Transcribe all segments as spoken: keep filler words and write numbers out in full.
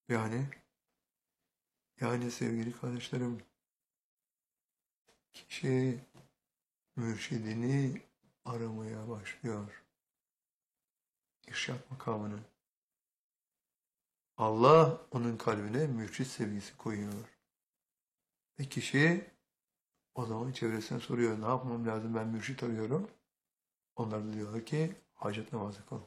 Yani, yani sevgili kardeşlerim, kişi mürşidini aramaya başlıyor. İrşad makamını. Allah onun kalbine mürşid sevgisi koyuyor. Ve kişi o zaman çevresine soruyor. Ne yapmam lazım? Ben mürşid arıyorum. Onlar da diyorlar ki hacet namazı kıl.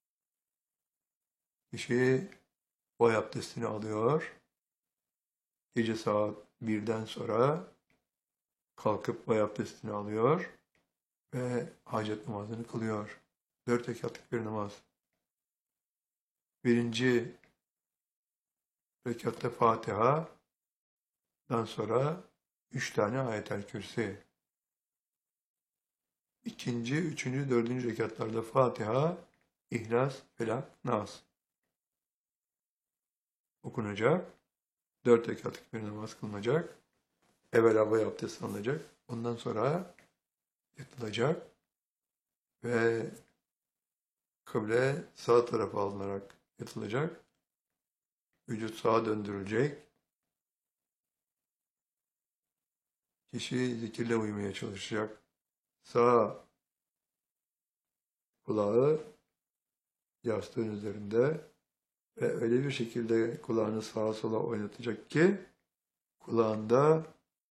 Kişi boy abdestini alıyor. Gece saat birden sonra kalkıp boy abdestini alıyor ve hacet namazını kılıyor. Dört rekatlık bir namaz. Birinci rekatta Fatiha'dan sonra üç tane ayet-el kürsi. İkinci, üçüncü, dördüncü rekatlarda Fatiha, İhlas, Felak, Nas okunacak. Dört rekatlık bir namaz kılınacak. Evvela boy abdest alınacak. Ondan sonra yatılacak ve kıble sağ tarafa alınarak yatılacak. Vücut sağa döndürülecek. Kişi zikirle uyumaya çalışacak. Sağ kulağı yastığın üzerinde ve öyle bir şekilde kulağını sağa sola oynatacak ki kulağında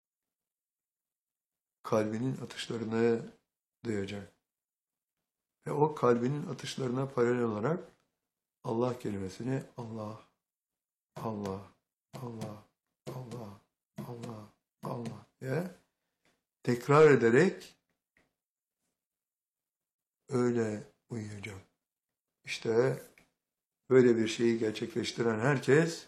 kalbinin atışlarını duyacak. Ve o kalbinin atışlarına paralel olarak Allah kelimesini Allah, Allah, Allah, Allah, Allah, Allah diye tekrar ederek öyle uyuyacak. İşte böyle bir şeyi gerçekleştiren herkes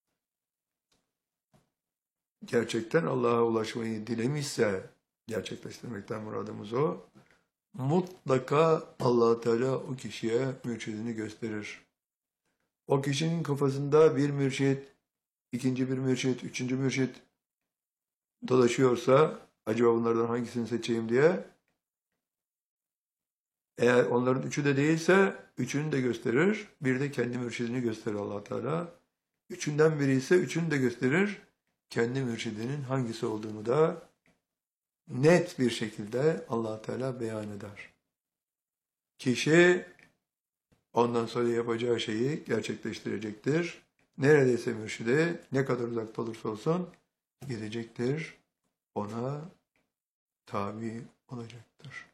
gerçekten Allah'a ulaşmayı dilemişse, gerçekleştirmekten muradımız o, mutlaka Allah Teala o kişiye mürşidini gösterir. O kişinin kafasında bir mürşid, ikinci bir mürşid, üçüncü mürşid dolaşıyorsa, acaba bunlardan hangisini seçeyim diye, eğer onların üçü de değilse, üçünü de gösterir, bir de kendi mürşidini gösterir Allah Teala. Üçünden biri ise üçünü de gösterir, kendi mürşidinin hangisi olduğunu da net bir şekilde Allah Teala beyan eder. Kişi ondan sonra yapacağı şeyi gerçekleştirecektir. Neredeyse mürşide ne kadar uzakta olursa olsun gidecektir. Ona tabi olacaktır.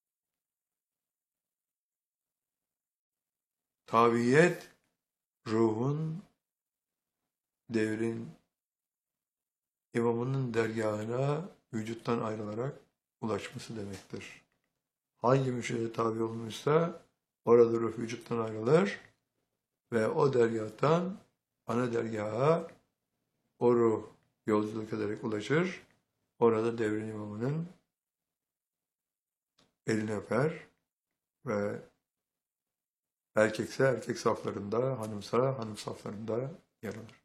Tabiyet, ruhun, devrin, imamının dergahına vücuttan ayrılarak ulaşması demektir. Hangi mürşide tabi olmuşsa orada ruh vücuttan ayrılır ve o dergahtan ana dergaha o ruh yolculuk ederek ulaşır. Orada devrin imamının elini öper ve erkekse erkek saflarında, hanımsa hanım saflarında yer alır.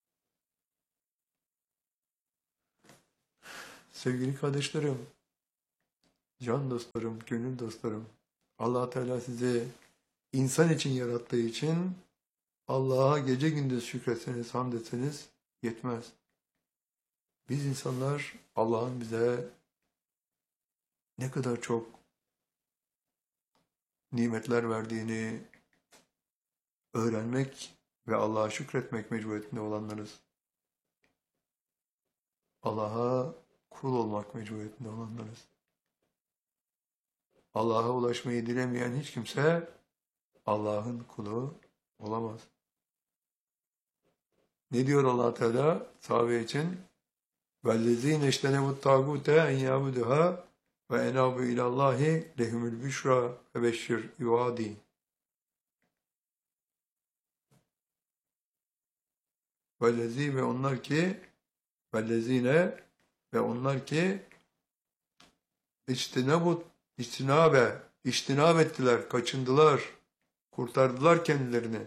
Sevgili kardeşlerim, can dostlarım, gönül dostlarım, Allah Teala sizi insan için yarattığı için Allah'a gece gündüz şükretseniz, hamd etseniz yetmez. Biz insanlar Allah'ın bize ne kadar çok nimetler verdiğini öğrenmek ve Allah'a şükretmek mecburiyetinde olanlarız. Allah'a kul olmak mecburiyetinde olanlarız. Allah'a ulaşmayı dilemeyen hiç kimse Allah'ın kulu olamaz. Ne diyor Allah Teala sahabe için? وَالَّذ۪ينَ اِشْتَنَبُوا الطَّاغُوتَ اَنْ يَعْبُدُهَا وَاَنَابُوا اِلَى اللّٰهِ لَهُمُ الْبُشْرَى فَبَشِّرْ اِبَادِي. وَالَّذ۪ي ve onlar ki وَالَّذ۪ينَ ve onlar ki içtinabut, içtinabe, içtinab ettiler, kaçındılar, kurtardılar kendilerini.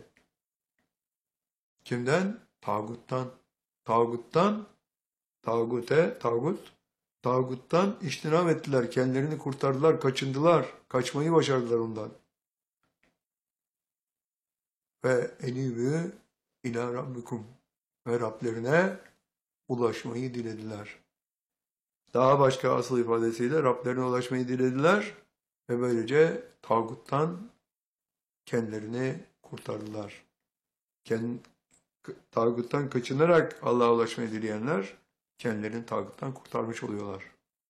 Kimden? Tağuttan. Tağuttan, tağute, tağut, tağuttan içtinab ettiler, kendilerini kurtardılar, kaçındılar, kaçmayı başardılar ondan. Ve enibü İlâ rabbikum. Ve Rablerine ulaşmayı dilediler. Daha başka asıl ifadesiyle Rablerine ulaşmayı dilediler ve böylece tağuttan kendilerini kurtardılar. Kend, tağuttan kaçınarak Allah'a ulaşmayı dileyenler kendilerini tağuttan kurtarmış oluyorlar.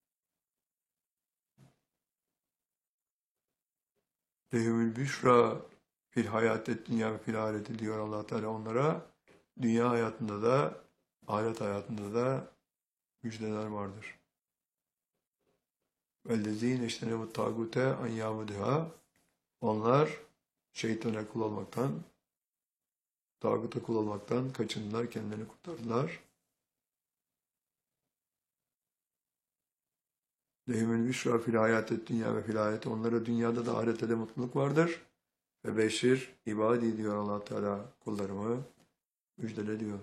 Lehumül büşra fil hayatet dünya ve fil ahireti diyor Allah Teala onlara. Dünya hayatında da ahiret hayatında da müjdeler vardır. Vellezîne iştenebu tâgute an yâbuduhâ. Onlar şeytana kul olmaktan, tağuta kul olmaktan kaçındılar, kendilerini kurtardılar. Lehumül büşra fil hayatet dünya ve fil ahireti. Onlara dünyada da ahirette de mutluluk vardır. Ve beşir ibadi diyor Allah Teala kullarımı müjdele diyor.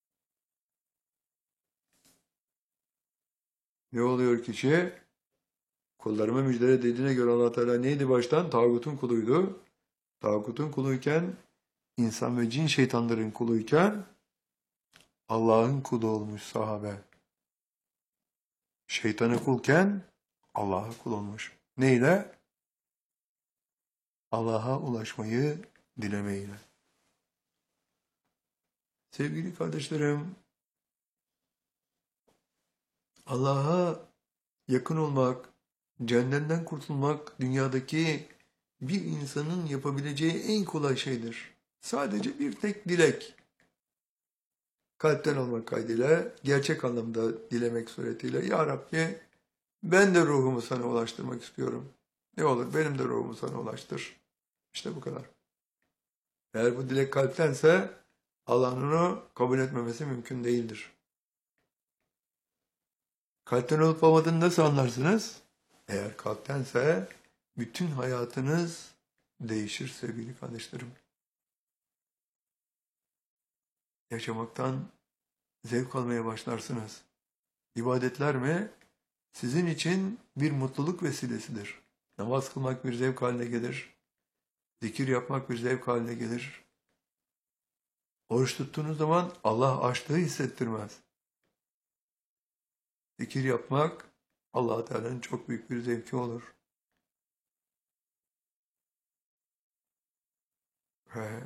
Ne oluyor kişi? Kullarıma müjdele dediğine göre Allah Teala neydi baştan? Tağutun kuluydu. Tağutun kuluyken, insan ve cin şeytanların kuluyken Allah'ın kulu olmuş sahabe. Şeytanı kulken Allah'a kul olmuş. Neyle? Allah'a ulaşmayı dilemeyle. Sevgili kardeşlerim, Allah'a yakın olmak, cehennemden kurtulmak dünyadaki bir insanın yapabileceği en kolay şeydir. Sadece bir tek dilek. Kalpten olmak kaydıyla, gerçek anlamda dilemek suretiyle, Ya Rabbi ben de ruhumu sana ulaştırmak istiyorum. Ne olur benim de ruhumu sana ulaştır. İşte bu kadar. Eğer bu dilek kalptense Allah'ın onu kabul etmemesi mümkün değildir. Kalpten olup olmadığını nasıl anlarsınız? Eğer kalptense bütün hayatınız değişir sevgili kardeşlerim. Yaşamaktan zevk almaya başlarsınız. İbadetler mi? Sizin için bir mutluluk vesilesidir. Namaz kılmak bir zevk haline gelir. Zikir yapmak bir zevk haline gelir. Oruç tuttuğunuz zaman Allah açlığı hissettirmez. Zikir yapmak Allah Teala'nın çok büyük bir zevki olur. Ve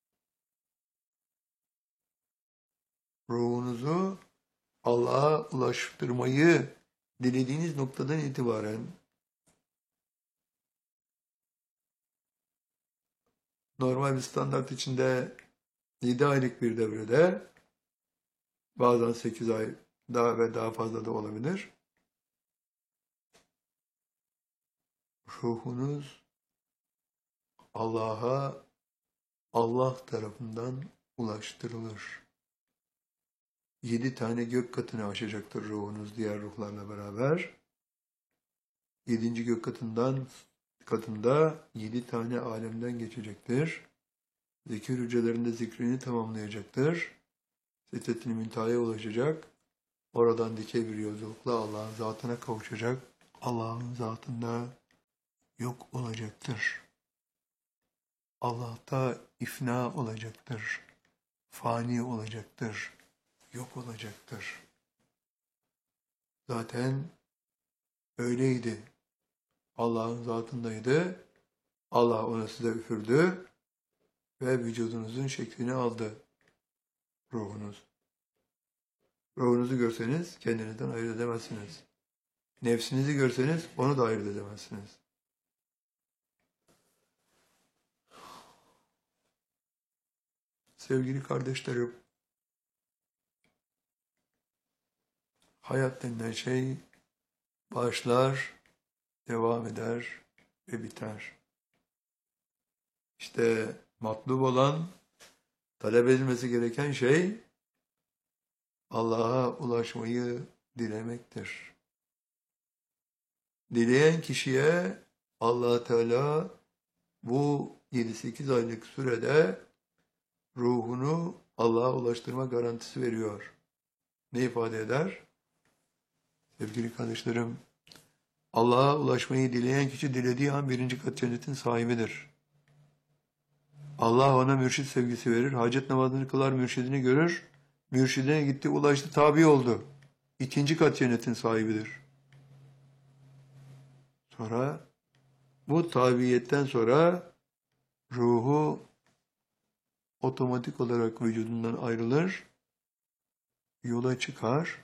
ruhunuzu Allah'a ulaştırmayı dilediğiniz noktadan itibaren normal bir standart içinde yedi aylık bir devrede bazen sekiz ay daha ve daha fazla da olabilir. Ruhunuz Allah'a Allah tarafından ulaştırılır. Yedi tane gök katını aşacaktır ruhunuz diğer ruhlarla beraber. Yedinci gök katından katında yedi tane alemden geçecektir. Zikir hücrelerinde zikrini tamamlayacaktır. Sidret-i müntehaya ulaşacak. Oradan dikey bir yolculukla Allah'ın zatına kavuşacak. Allah'ın zatında yok olacaktır. Allah'ta ifna olacaktır. Fani olacaktır. Yok olacaktır. Zaten öyleydi. Allah'ın zatındaydı. Allah onu size üfürdü ve vücudunuzun şeklini aldı. Ruhunuz. Ruhunuzu görseniz kendinizden ayırt edemezsiniz. Nefsinizi görseniz onu da ayırt edemezsiniz. Sevgili kardeşlerim, hayat denilen şey başlar, devam eder ve biter. İşte matlub olan, talep edilmesi gereken şey Allah'a ulaşmayı dilemektir. Dileyen kişiye Allah Teala bu yedi sekiz aylık sürede ruhunu Allah'a ulaştırma garantisi veriyor. Ne ifade eder? Sevgili kardeşlerim, Allah'a ulaşmayı dileyen kişi dilediği an birinci kat cennetin sahibidir. Allah ona mürşit sevgisi verir. Hacet namazını kılar, mürşidini görür. Mürşidine gitti, ulaştı, tabi oldu. İkinci kat cennetin sahibidir. Sonra bu tabiyetten sonra ruhu otomatik olarak vücudundan ayrılır, yola çıkar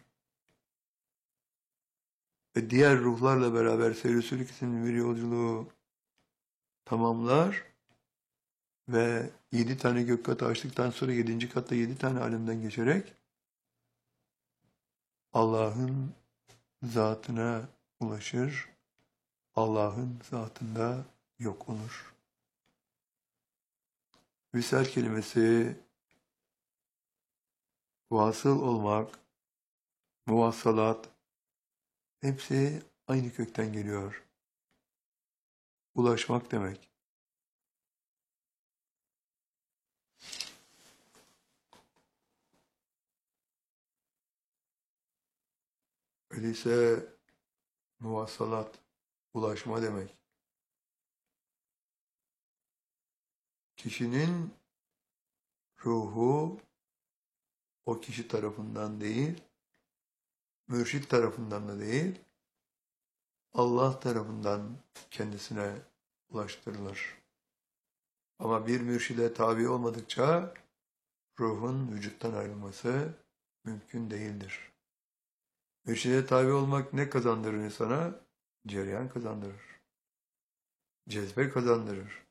ve diğer ruhlarla beraber Seyr-i isimli bir yolculuğu tamamlar ve yedi tane gök katı açtıktan sonra yedinci katta yedi tane alemden geçerek Allah'ın zatına ulaşır, Allah'ın zatında yok olur. Visal kelimesi vasıl olmak, muvassalat, hepsi aynı kökten geliyor. Ulaşmak demek. Öyleyse muvassalat, ulaşma demek. Kişinin ruhu o kişi tarafından değil, mürşit tarafından da değil, Allah tarafından kendisine ulaştırılır. Ama bir mürşide tabi olmadıkça ruhun vücuttan ayrılması mümkün değildir. Mürşide tabi olmak ne kazandırır insana? Cereyan kazandırır. Cezbe kazandırır.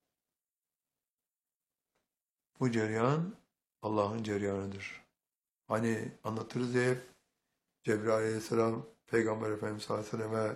Bu cereyan Allah'ın cereyanıdır. Hani anlatırız ya hep, Cebrail aleyhisselam Peygamber Efendimiz sallallahu aleyhi ve selleme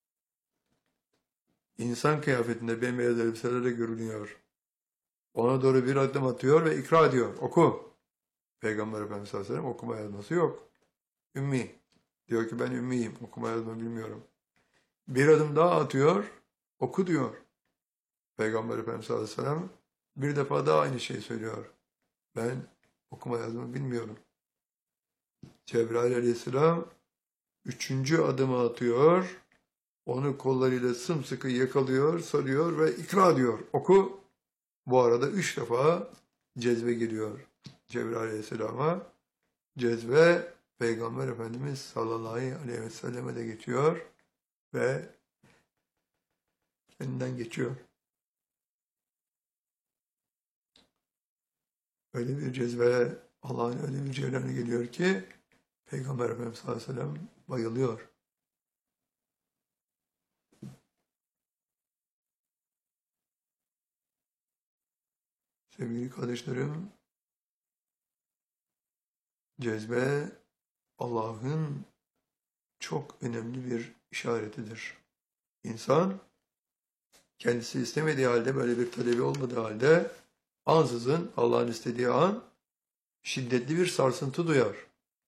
insan kıyafetinde bembeyaz elbiselerle görünüyor. Ona doğru bir adım atıyor ve ikra ediyor. Oku. Peygamber Efendimiz sallallahu aleyhi ve sellem okuma yazması yok. Ümmi. Diyor ki ben ümmiyim. Okuma yazma bilmiyorum. Bir adım daha atıyor. Oku diyor. Peygamber Efendimiz sallallahu aleyhi ve sellem bir defa daha aynı şeyi söylüyor. Ben okuma yazma bilmiyorum. Cebrail aleyhisselam üçüncü adımı atıyor. Onu kollarıyla sımsıkı yakalıyor, sarıyor ve ikra diyor. Oku. Bu arada üç defa cezbe giriyor Cebrail aleyhisselama. Cezbe Peygamber Efendimiz sallallahu aleyhi ve selleme de geçiyor ve kendinden geçiyor. Öyle bir cezbe, Allah'ın öyle bir cereyanı geliyor ki Peygamber Efendimiz sallallahu aleyhi ve sellem bayılıyor. Sevgili kardeşlerim, cezbe Allah'ın çok önemli bir işaretidir. İnsan kendisi istemediği halde, böyle bir talebi olmadığı halde ansızın Allah'ın istediği an şiddetli bir sarsıntı duyar.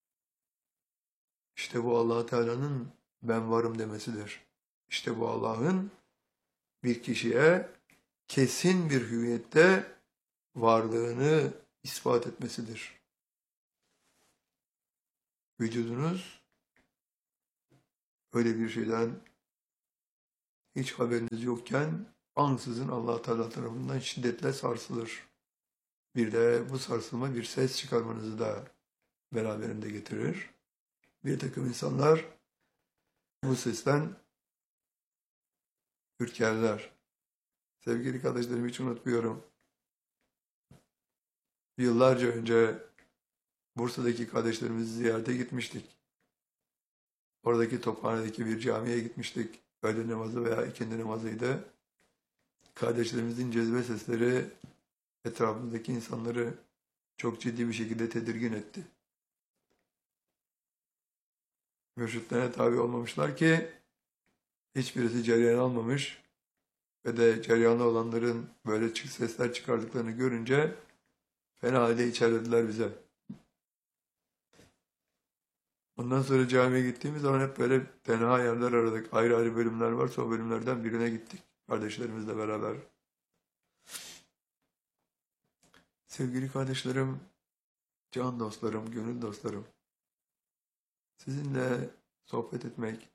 İşte bu Allah Teala'nın ben varım demesidir. İşte bu Allah'ın bir kişiye kesin bir hüviyette varlığını ispat etmesidir. Vücudunuz öyle bir şeyden hiç haberiniz yokken ansızın Allah Teala tarafından şiddetle sarsılır. Bir de bu sarsılma bir ses çıkarmanızı da beraberinde getirir. Bir takım insanlar bu sesten ürkerler. Sevgili kardeşlerim, hiç unutmuyorum. Yıllarca önce Bursa'daki kardeşlerimizi ziyarete gitmiştik. Oradaki Tophane'deki bir camiye gitmiştik. Öğle namazı veya ikindi namazıydı. Kardeşlerimizin cezbe sesleri etrafımızdaki insanları çok ciddi bir şekilde tedirgin etti. Mürşitlerine tabi olmamışlar ki hiçbirisi cereyan almamış ve de cereyanlı olanların böyle çık sesler çıkardıklarını görünce fena halde içerlediler bize. Ondan sonra camiye gittiğimiz zaman hep böyle tenha yerler aradık. Ayrı ayrı bölümler varsa o bölümlerden birine gittik. Kardeşlerimizle beraber. Sevgili kardeşlerim, can dostlarım, gönül dostlarım. Sizinle sohbet etmek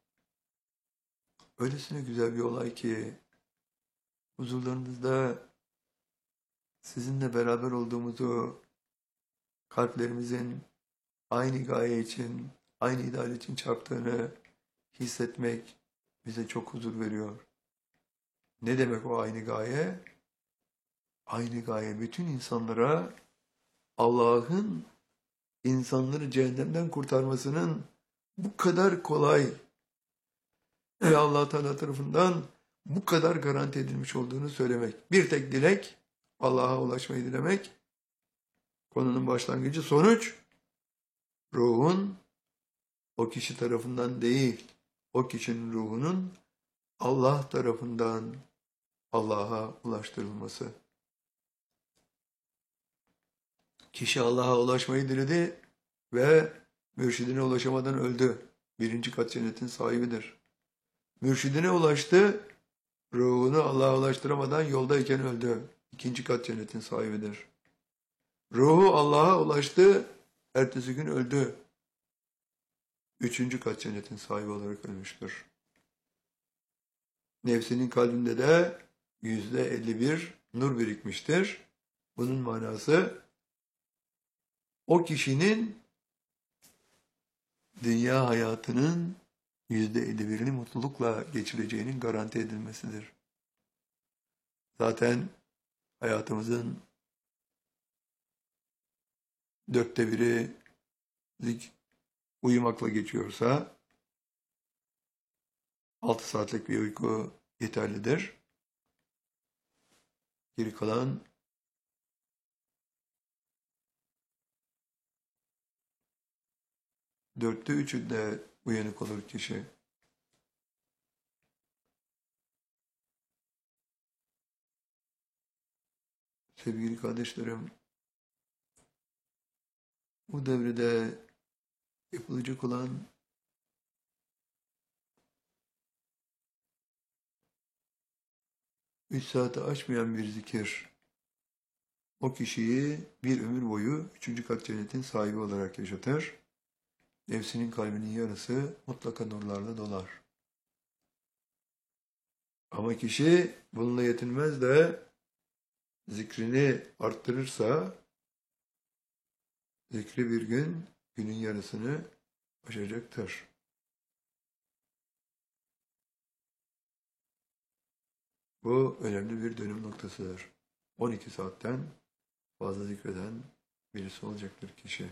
öylesine güzel bir olay ki huzurlarınızda sizinle beraber olduğumuzu, kalplerimizin aynı gaye için, aynı ideal için çarptığını hissetmek bize çok huzur veriyor. Ne demek o aynı gaye? Aynı gaye bütün insanlara Allah'ın insanları cehennemden kurtarmasının bu kadar kolay ve Allah Teala tarafından bu kadar garanti edilmiş olduğunu söylemek. Bir tek dilek, Allah'a ulaşmayı dilemek. Konunun başlangıcı, sonuç, ruhun o kişi tarafından değil, o kişinin ruhunun Allah tarafından Allah'a ulaştırılması. Kişi Allah'a ulaşmayı diledi ve mürşidine ulaşamadan öldü. Birinci kat cennetin sahibidir. Mürşidine ulaştı, ruhunu Allah'a ulaştıramadan yoldayken öldü. İkinci kat cennetin sahibidir. Ruhu Allah'a ulaştı, ertesi gün öldü. Üçüncü kat cennetin sahibi olarak ölmüştür. Nefsinin kalbinde de yüzde elli bir nur birikmiştir. Bunun manası o kişinin dünya hayatının yüzde elli birini mutlulukla geçireceğinin garanti edilmesidir. Zaten hayatımızın dörtte biri uyumakla geçiyorsa altı saatlik bir uyku yeterlidir. Geri kalan dörtte üçünde uyanık olur kişi. Sevgili kardeşlerim, bu devrede yapılacak olan üç saati aşmayan bir zikir, o kişiyi bir ömür boyu üçüncü kat cennetin sahibi olarak yaşatır. Nefsinin kalbinin yarısı mutlaka nurlarla dolar. Ama kişi bununla yetinmez de zikrini arttırırsa zikri bir gün günün yarısını aşacaktır. Bu önemli bir dönüm noktasıdır. on iki saatten fazla zikreden birisi olacaktır kişi.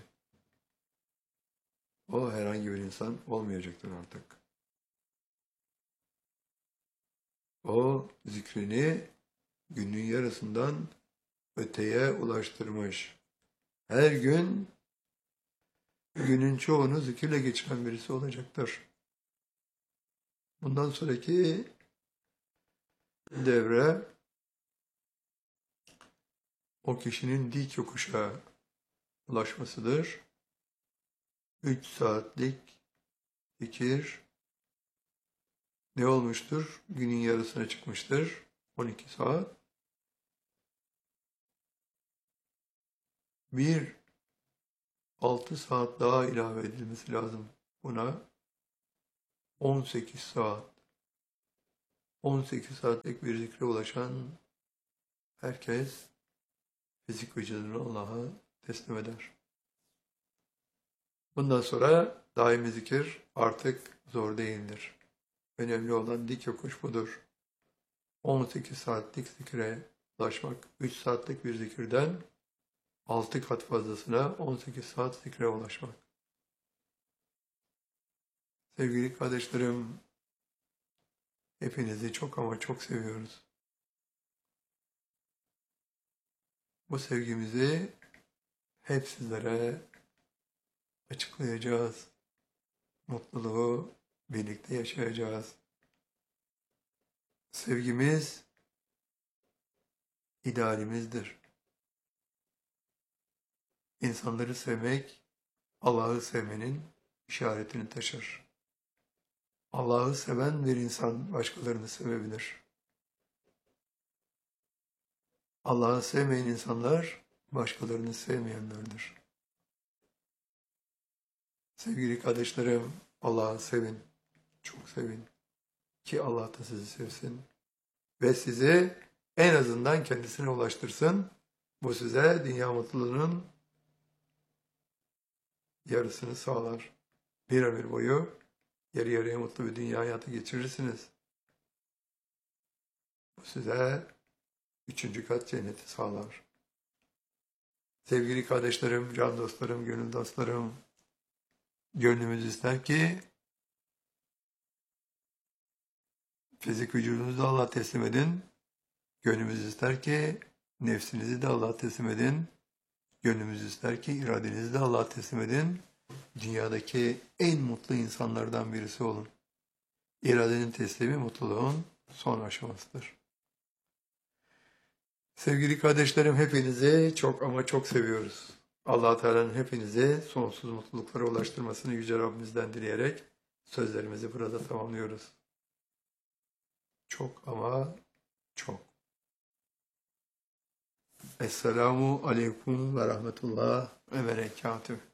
O herhangi bir insan olmayacaktır artık. O zikrini günün yarısından öteye ulaştırmış. Her gün günün çoğunu zikirle geçiren birisi olacaktır. Bundan sonraki devre o kişinin dik yokuşa ulaşmasıdır. Üç saatlik zikir ne olmuştur? Günün yarısına çıkmıştır. on iki saat. Bir altı saat daha ilave edilmesi lazım buna. on sekiz saat. on sekiz saatlik bir zikre ulaşan herkes fizik vücudunu Allah'a teslim eder. Bundan sonra daimi zikir artık zor değildir. Önemli olan dik yokuş budur. on sekiz saatlik zikre ulaşmak, üç saatlik bir zikirden altı kat fazlasına on sekiz saat zikre ulaşmak. Sevgili kardeşlerim, hepinizi çok ama çok seviyoruz. Bu sevgimizi hep sizlere açıklayacağız. Mutluluğu birlikte yaşayacağız. Sevgimiz idealimizdir. İnsanları sevmek, Allah'ı sevmenin işaretini taşır. Allah'ı seven bir insan başkalarını sevebilir. Allah'ı sevmeyen insanlar başkalarını sevmeyenlerdir. Sevgili kardeşlerim, Allah'ı sevin, çok sevin ki Allah da sizi sevsin ve sizi en azından kendisine ulaştırsın. Bu size dünya mutluluğunun yarısını sağlar. Bir ömür boyu yarı yarıya mutlu bir dünya hayatı geçirirsiniz. Bu size üçüncü kat cenneti sağlar. Sevgili kardeşlerim, can dostlarım, gönül dostlarım, gönlümüz ister ki fizik vücudunuzu da Allah'a teslim edin. Gönlümüz ister ki nefsinizi de Allah'a teslim edin. Gönlümüz ister ki iradenizi de Allah'a teslim edin. Dünyadaki en mutlu insanlardan birisi olun. İradenin teslimi mutluluğun son aşamasıdır. Sevgili kardeşlerim, hepinizi çok ama çok seviyoruz. Allah-u Teala'nın hepinizi sonsuz mutluluklara ulaştırmasını Yüce Rabbimizden dileyerek sözlerimizi burada tamamlıyoruz. Çok ama çok. Esselamu Aleyküm ve Rahmetullah ve Berekatühü.